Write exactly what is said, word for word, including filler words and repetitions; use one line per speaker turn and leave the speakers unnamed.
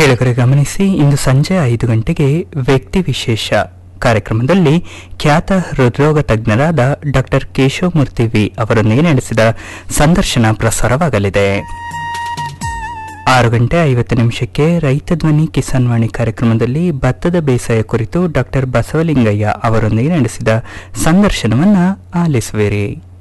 ಕೇಳುಗರೆ ಗಮನಿಸಿ, ಇಂದು ಸಂಜೆ ಐದು ಗಂಟೆಗೆ ವ್ಯಕ್ತಿ ವಿಶೇಷ ಕಾರ್ಯಕ್ರಮದಲ್ಲಿ ಖ್ಯಾತ ಹೃದ್ರೋಗ ತಜ್ಞರಾದ ಡಾಕ್ಟರ್ ಕೇಶವಮೂರ್ತಿ ವಿ ಅವರೊಂದಿಗೆ ನಡೆಸಿದ ಸಂದರ್ಶನ ಪ್ರಸಾರವಾಗಲಿದೆ. ಆರು ಗಂಟೆ ಐವತ್ತು ನಿಮಿಷಕ್ಕೆ ರೈತ ಧ್ವನಿ ಕಿಸಾನ್ ವಾಣಿ ಕಾರ್ಯಕ್ರಮದಲ್ಲಿ ಭತ್ತದ ಬೇಸಾಯ ಕುರಿತು ಡಾಕ್ಟರ್ ಬಸವಲಿಂಗಯ್ಯ ಅವರೊಂದಿಗೆ ನಡೆಸಿದ ಸಂದರ್ಶನವನ್ನು ಆಲಿಸುವಿರಿ.